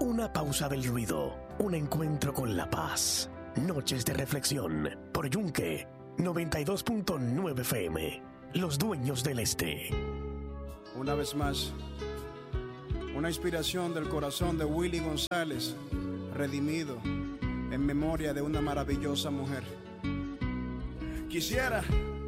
Una pausa del ruido, un encuentro con la paz. Noches de reflexión por Yunque 92.9 FM. Los dueños del este. Una vez más, una inspiración del corazón de Willy González, redimido en memoria de una maravillosa mujer. Quisiera